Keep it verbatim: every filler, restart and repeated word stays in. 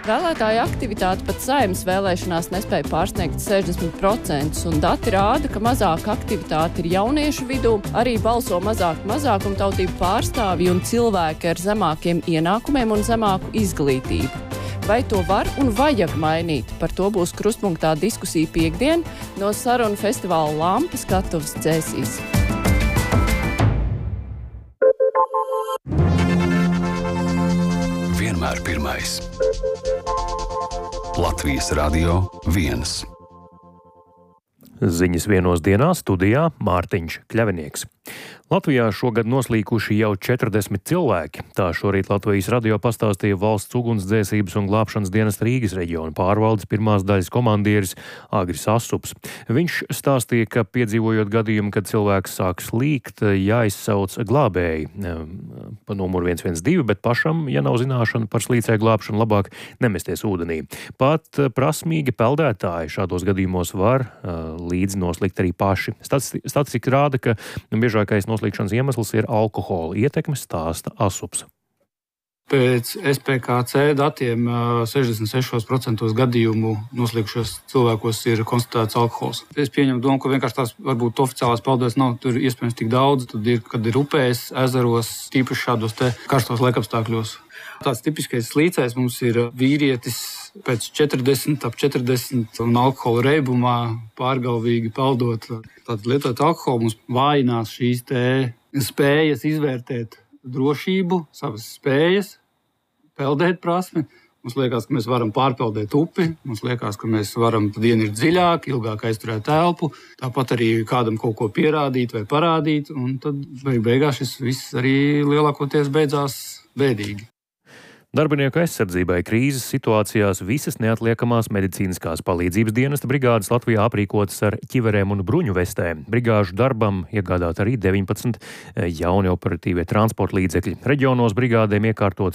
Vēlētāju aktivitāte pat Saeimas vēlēšanās nespēja pārsniegt sešdesmit procentus, un dati rāda, ka mazāka aktivitāte ir jauniešu vidū, arī balso mazāk mazākumtautību pārstāvji un cilvēki ar zemākiem ienākumiem un zemāku izglītību. Vai to var un vajag mainīt? Par to būs krustpunktā diskusija piekdien no sarunu festivāla Lampa skatuves Cēsīs. Vienmēr pirmais. Latvijas Radio viens. Ziņas vienos dienās studijā Mārtiņš Kļavinieks. Latvijā šogad noslīkuši jau četrdesmit cilvēki. Tā šorīt Latvijas radio pastāstīja valsts ugunsdzēsības un glābšanas dienesta Rīgas reģiona pārvaldes pirmās daļas komandieris Agris Asups. Viņš stāstīja, ka piedzīvojot gadījumu, kad cilvēks sāk slīgt, jāizsauc glābēji pa numuru viens viens divi, bet pašam, ja nav zināšana par slīcēju glābšanu, labāk nemesties ūdenī. Pat prasmīgi peldētāji šādos gadījumos var līdzi noslīgt arī paši. Statistika rāda, ka biežākais noslīgšanas iemesls ir alkohola ietekme, stāsta Asups. Pēc S P K C datiem sešdesmit sešos procentos gadījumu noslīgušos cilvēkos ir konstatēts alkohols. Es pieņemu domu, ka vienkārši tās varbūt oficiālās peldēs nav tur iespējams tik daudz, tad ir, kad ir upēs, ezeros, tīpaši šādos te karstos laikapstākļos. Tāds tipiskais slīcējs mums ir vīrietis pēc četrdesmit, ap četrdesmit un alkohola reibumā pārgalvīgi peldot. Tātad lietot alkoholu mums vājinās šīs te spējas izvērtēt drošību, savas spējas, peldēt prasmi. Mums liekas, ka mēs varam pārpeldēt upi, mums liekas, ka mēs varam ienirt dziļāk, ilgāk aizturēt telpu, tāpat arī kādam kaut ko pierādīt vai parādīt, un tad beig beigās šis viss arī lielākoties beidzās bēdīgi. Darbinieku aizsardzībai krīzes situācijās visas neatliekamās medicīniskās palīdzības dienesta brigādes Latvijā aprīkotas ar ķiverēm un bruņu vestēm. Brigāžu darbam iegādāt arī deviņpadsmit jauni operatīvie transporta līdzekļi. Reģionos brigādēm iekārtot